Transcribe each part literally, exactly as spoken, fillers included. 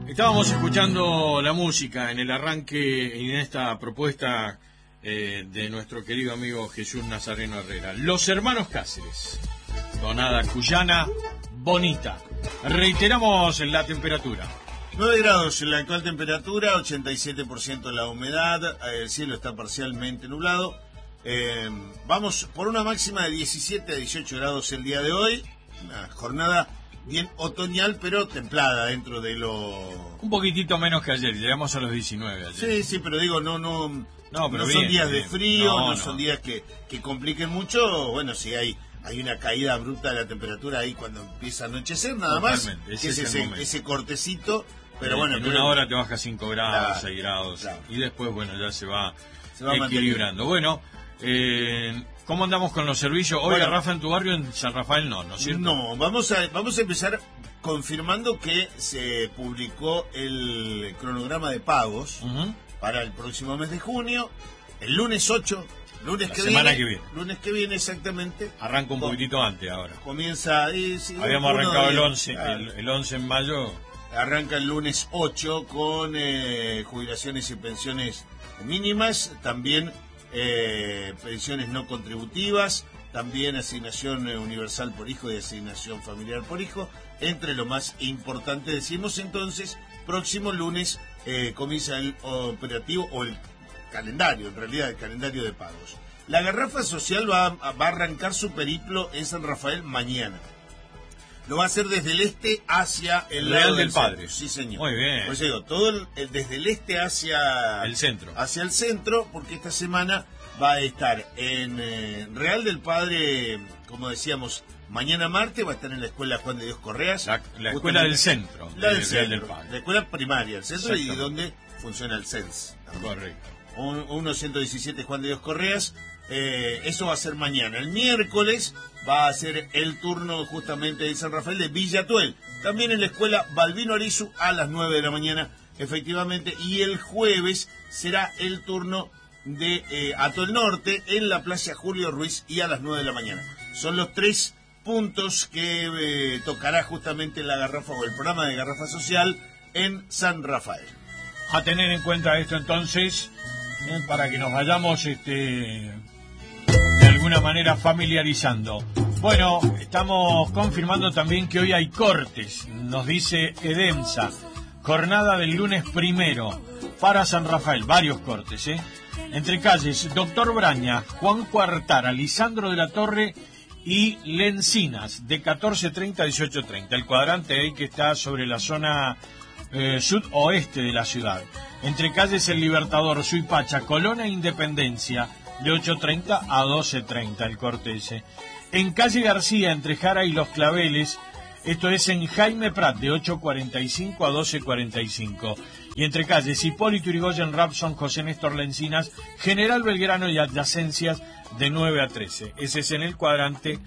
Estábamos escuchando la música en el arranque y en esta propuesta eh, de nuestro querido amigo Jesús Nazareno Herrera. Los Hermanos Cáceres, tonada cuyana bonita. Reiteramos la temperatura. nueve grados en la actual temperatura, ochenta y siete por ciento la humedad, el cielo está parcialmente nublado. Eh, vamos por una máxima de diecisiete a dieciocho grados el día de hoy, una jornada bien otoñal, pero templada dentro de lo... Un poquitito menos que ayer, llegamos a los diecinueve ayer. Sí, sí, pero digo, no no no, pero no bien, son días bien. de frío, no, no, no no son días que, que compliquen mucho. Bueno, sí hay hay una caída bruta de la temperatura ahí cuando empieza a anochecer, nada Totalmente, más, ese que es es el ese, momento. ese cortecito, pero en, bueno... En pero, una hora te baja cinco grados, claro, seis grados, claro. Y después, bueno, ya se va, se va equilibrando. Bueno, eh, ¿cómo andamos con los servicios? Hoy, bueno, Rafa, en tu barrio, en San Rafael, no, ¿no es cierto? No, vamos a, vamos a empezar confirmando que se publicó el cronograma de pagos Uh-huh. para el próximo mes de junio, el lunes ocho, lunes La que semana viene, que viene. lunes que viene exactamente. Arranca un Com- poquitito antes ahora. Comienza, y, sí, Habíamos uno arrancado de- el once, claro, el, el once en mayo. arranca el lunes ocho con eh, jubilaciones y pensiones mínimas, también eh, pensiones no contributivas, también asignación eh, universal por hijo y asignación familiar por hijo, entre lo más importante. Decimos entonces, próximo lunes eh, comienza el operativo o el calendario, en realidad el calendario de pagos. La Garrafa Social va a, va a arrancar su periplo en San Rafael mañana. Lo va a hacer desde el este hacia el Real lado del Padre. centro. Sí, señor. Muy bien. Pues digo, todo el, el- desde el este hacia El centro. hacia el centro, porque esta semana va a estar en eh, Real del Padre, como decíamos, mañana martes va a estar en la escuela Juan de Dios Correas. La, la escuela del centro, La del del Real del centro, Padre. la escuela primaria, el centro, y Exactamente. donde funciona el C E N S. Correcto. uno ciento diecisiete Juan de Dios Correas. Eh, eso va a ser mañana. El miércoles va a ser el turno justamente de San Rafael de Villatuel, también en la escuela Balbino Arizu a las nueve de la mañana, efectivamente. Y el jueves será el turno de eh, Atol Norte en la Plaza Julio Ruiz y a las nueve de la mañana. Son los tres puntos que eh, tocará justamente la Garrafa o el programa de Garrafa Social en San Rafael. A tener en cuenta esto entonces, eh, para que nos vayamos este, de alguna manera familiarizando. Bueno, estamos confirmando también que hoy hay cortes, nos dice Edemsa, jornada del lunes primero para San Rafael, varios cortes, ¿eh? Entre calles Doctor Braña, Juan Cuartara, Lisandro de la Torre y Lencinas, de catorce treinta a dieciocho treinta, el cuadrante ahí que está sobre la zona eh, sudoeste de la ciudad. Entre calles El Libertador, Suipacha, Colón e Independencia, de ocho treinta a doce treinta, el corte ese. En calle García, entre Jara y Los Claveles, esto es en Jaime Prat, de ocho cuarenta y cinco a doce cuarenta y cinco. Y entre calles Hipólito Yrigoyen, Rapson, José Néstor Lencinas, General Belgrano y adyacencias, de nueve a trece. Ese es en el cuadrante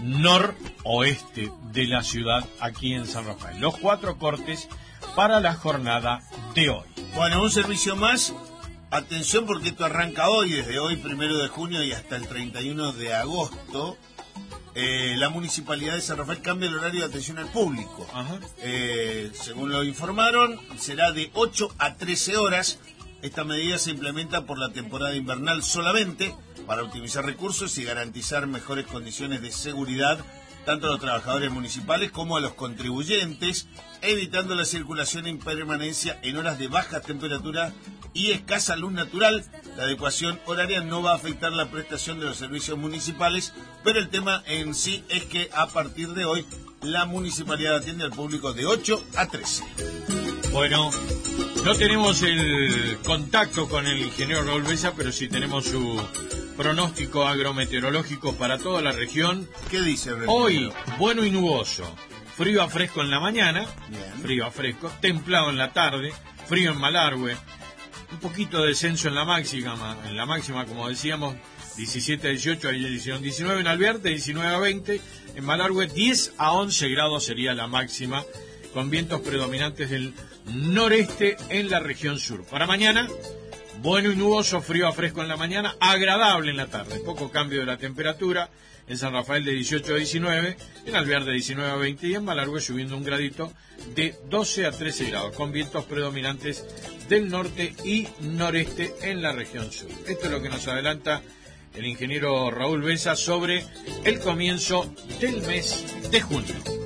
noroeste de la ciudad, aquí en San Rafael. Los cuatro cortes para la jornada de hoy. Bueno, un servicio más. Atención, porque esto arranca hoy, desde hoy, primero de junio y hasta el treinta y uno de agosto. Eh, la Municipalidad de San Rafael cambia el horario de atención al público. Ajá. Eh, según lo informaron, será de ocho a trece horas. Esta medida se implementa por la temporada invernal solamente para optimizar recursos y garantizar mejores condiciones de seguridad tanto a los trabajadores municipales como a los contribuyentes, evitando la circulación e permanencia en horas de baja temperatura y escasa luz natural. La adecuación horaria no va a afectar la prestación de los servicios municipales, pero el tema en sí es que a partir de hoy la municipalidad atiende al público de ocho a trece. Bueno, no tenemos el contacto con el ingeniero Raúl Besa, pero sí tenemos su pronóstico agrometeorológico para toda la región. ¿Qué dice, René? Hoy, bueno y nuboso, frío a fresco en la mañana, Bien. frío a fresco, templado en la tarde, frío en Malargüe, un poquito de descenso en la máxima, en la máxima como decíamos, diecisiete a dieciocho, ahí hicieron diecinueve en Alvearte, diecinueve a veinte, en Malargüe diez a once grados sería la máxima, con vientos predominantes del noreste en la región sur. Para mañana, Bueno y nuboso, frío a fresco en la mañana, agradable en la tarde. Poco cambio de la temperatura. En San Rafael de dieciocho a diecinueve, en Alvear de diecinueve a veinte y en Malargüe subiendo un gradito de doce a trece grados, con vientos predominantes del norte y noreste en la región sur. Esto es lo que nos adelanta el ingeniero Raúl Besa sobre el comienzo del mes de junio.